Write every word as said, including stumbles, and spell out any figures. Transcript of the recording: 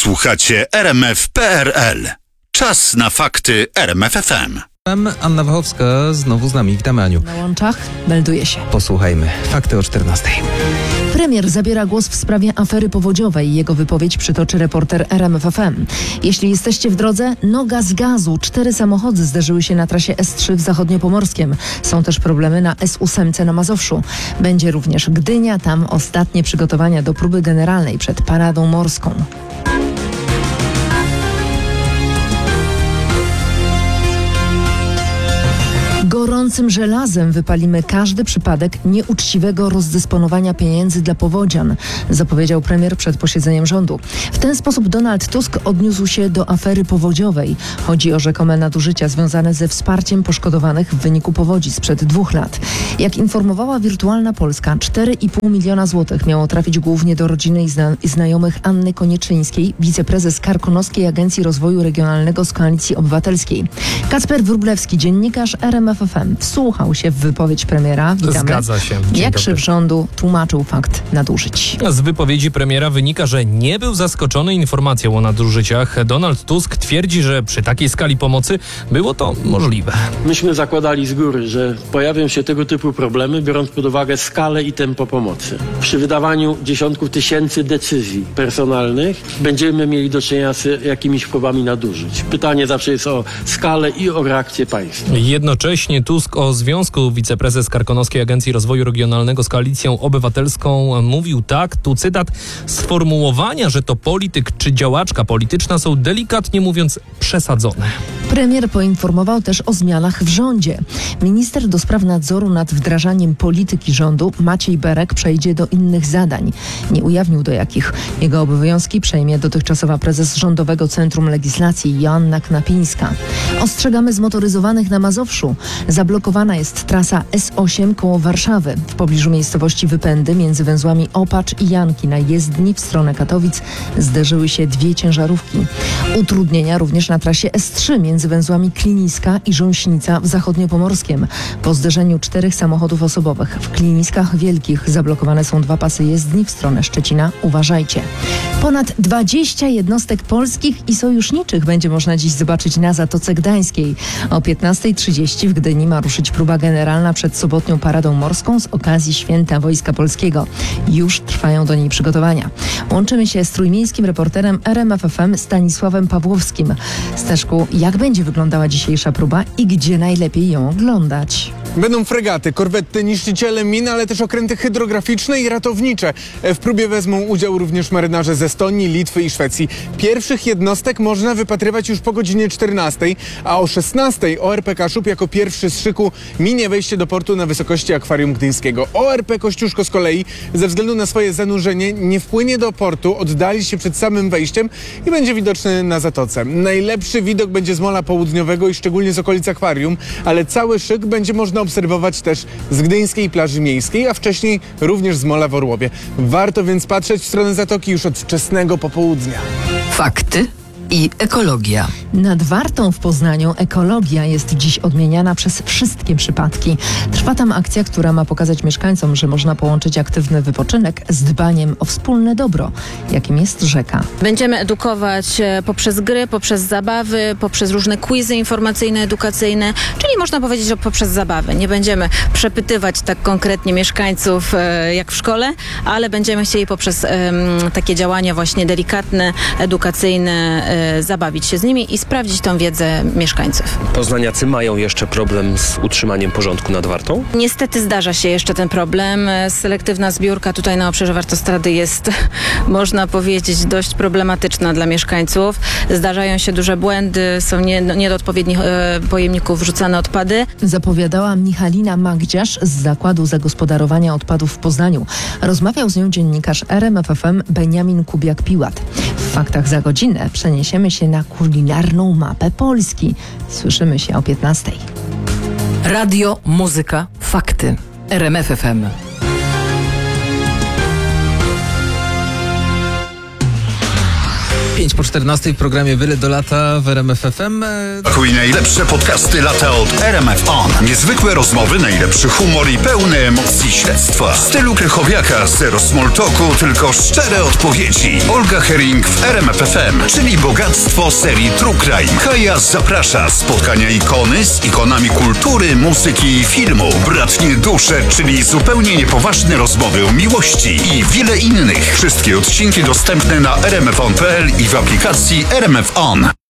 Słuchacie R M F kropka P R L. Czas na fakty R M F F M. Anna Wachowska znowu z nami. Witamy, Aniu. Na łączach melduje się. Posłuchajmy. Fakty o czternastej. Premier zabiera głos w sprawie afery powodziowej. Jego wypowiedź przytoczy reporter R M F F M. Jeśli jesteście w drodze, noga z gazu. Cztery samochody zderzyły się na trasie S trzy w Zachodniopomorskiem. Są też problemy na S osiem na Mazowszu. Będzie również Gdynia. Tam ostatnie przygotowania do próby generalnej przed paradą morską. Gorącym żelazem wypalimy każdy przypadek nieuczciwego rozdysponowania pieniędzy dla powodzian, zapowiedział premier przed posiedzeniem rządu. W ten sposób Donald Tusk odniósł się do afery powodziowej. Chodzi o rzekome nadużycia związane ze wsparciem poszkodowanych w wyniku powodzi sprzed dwóch lat. Jak informowała Wirtualna Polska, cztery i pół miliona złotych miało trafić głównie do rodziny i, zna- i znajomych Anny Koniecznyskiej, wiceprezes Karkonoskiej Agencji Rozwoju Regionalnego z Koalicji Obywatelskiej. Kacper Wróblewski, dziennikarz R M F F M, wsłuchał się w wypowiedź premiera. Witamy. Zgadza się. Dzień Jak dobry. szef rządu tłumaczył fakt nadużyć? Z wypowiedzi premiera wynika, że nie był zaskoczony informacją o nadużyciach. Donald Tusk twierdzi, że przy takiej skali pomocy było to możliwe. Myśmy zakładali z góry, że pojawią się tego typu problemy, biorąc pod uwagę skalę i tempo pomocy. Przy wydawaniu dziesiątków tysięcy decyzji personalnych będziemy mieli do czynienia z jakimiś próbami nadużyć. Pytanie zawsze jest o skalę i o reakcję państwa. Jednocześnie Tusk o związku wiceprezes Karkonoskiej Agencji Rozwoju Regionalnego z Koalicją Obywatelską mówił tak, tu cytat: sformułowania, że to polityk czy działaczka polityczna są delikatnie mówiąc przesadzone. Premier poinformował też o zmianach w rządzie. Minister do spraw nadzoru nad wdrażaniem polityki rządu Maciej Berek przejdzie do innych zadań. Nie ujawnił do jakich. Jego obowiązki przejmie dotychczasowa prezes Rządowego Centrum Legislacji Joanna Knapińska. Ostrzegamy zmotoryzowanych na Mazowszu. Zablokowana jest trasa S osiem koło Warszawy. W pobliżu miejscowości Wypędy między węzłami Opacz i Janki na jezdni w stronę Katowic zderzyły się dwie ciężarówki. Utrudnienia również na trasie S trzy między węzłami Kliniska i Rząśnica w Zachodniopomorskiem. Po zderzeniu czterech samochodów osobowych w Kliniskach Wielkich zablokowane są dwa pasy jezdni w stronę Szczecina. Uważajcie. Ponad dwadzieścia jednostek polskich i sojuszniczych będzie można dziś zobaczyć na Zatoce Gdańskiej. O piętnasta trzydzieści w Gdyni ma ruszyć próba generalna przed sobotnią paradą morską z okazji Święta Wojska Polskiego. Już trwają do niej przygotowania. Łączymy się z trójmiejskim reporterem R M F F M Stanisławem Pawłowskim. Staszku, jak będzie wyglądała dzisiejsza próba i gdzie najlepiej ją oglądać? Będą fregaty, korwety, niszczyciele min, ale też okręty hydrograficzne i ratownicze. W próbie wezmą udział również marynarze z Estonii, Litwy i Szwecji. Pierwszych jednostek można wypatrywać już po godzinie czternastej, a o szesnastej O R P Kaszub jako pierwszy z szyku minie wejście do portu na wysokości akwarium gdyńskiego. O R P Kościuszko z kolei ze względu na swoje zanurzenie nie wpłynie do portu, oddali się przed samym wejściem i będzie widoczny na zatoce. Najlepszy widok będzie z Mola Południowego i szczególnie z okolic akwarium, ale cały szyk będzie można obserwować też z gdyńskiej plaży miejskiej, a wcześniej również z Mola w Orłowie. Warto więc patrzeć w stronę zatoki już od wczesnego popołudnia. Fakty i ekologia. Nad Wartą w Poznaniu ekologia jest dziś odmieniana przez wszystkie przypadki. Trwa tam akcja, która ma pokazać mieszkańcom, że można połączyć aktywny wypoczynek z dbaniem o wspólne dobro, jakim jest rzeka. Będziemy edukować poprzez gry, poprzez zabawy, poprzez różne quizy informacyjne, edukacyjne, czyli można powiedzieć, że poprzez zabawy. Nie będziemy przepytywać tak konkretnie mieszkańców e, jak w szkole, ale będziemy chcieli poprzez e, takie działania właśnie delikatne, edukacyjne e, zabawić się z nimi i sprawdzić tą wiedzę mieszkańców. Poznaniacy mają jeszcze problem z utrzymaniem porządku nad Wartą? Niestety zdarza się jeszcze ten problem. Selektywna zbiórka tutaj na obszarze Wartostrady jest, można powiedzieć, dość problematyczna dla mieszkańców. Zdarzają się duże błędy, są nie, nie do odpowiednich e, pojemników wrzucane odpady. Zapowiadała Michalina Magdziarz z Zakładu Zagospodarowania Odpadów w Poznaniu. Rozmawiał z nią dziennikarz R M F F M Beniamin Kubiak-Piłat. W faktach za godzinę przeniesiemy się na kulinarną mapę Polski. Słyszymy się o piętnastej. Radio, muzyka, fakty. R M F F M. pięć po czternastej w programie Wyle do lata w R M F F M. Pakuj najlepsze podcasty lata od R M F On. Niezwykłe rozmowy, najlepszy humor i pełne emocji śledztwa. W stylu Krychowiaka, zero small talku, tylko szczere odpowiedzi. Olga Herring w R M F F M, czyli bogactwo serii True Crime. Kaja zaprasza. Spotkania ikony z ikonami kultury, muzyki i filmu. Bratnie dusze, czyli zupełnie niepoważne rozmowy o miłości i wiele innych. Wszystkie odcinki dostępne na r m f on kropka p l i w aplikacji R M F On.